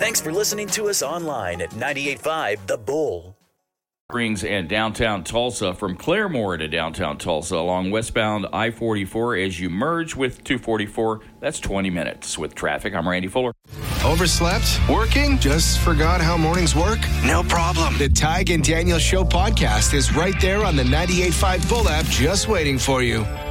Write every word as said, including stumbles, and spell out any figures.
Thanks for listening to us online at ninety-eight point five The Bull. Springs and downtown Tulsa, from Claremore to downtown Tulsa along westbound I forty-four as you merge with two forty-four. That's twenty minutes with traffic. I'm Randy Fuller. Overslept? Working? Just forgot how mornings work? No problem. The Tig and Daniel Show podcast is right there on the ninety-eight point five Bull app, just waiting for you.